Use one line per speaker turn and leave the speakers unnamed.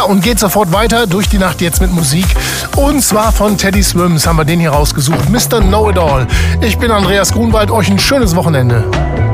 und geht sofort weiter durch die Nacht jetzt mit Musik. Und zwar von Teddy Swims haben wir den hier rausgesucht. Mr. Know-It-All. Ich bin Andreas Grunwald. Euch ein schönes Wochenende.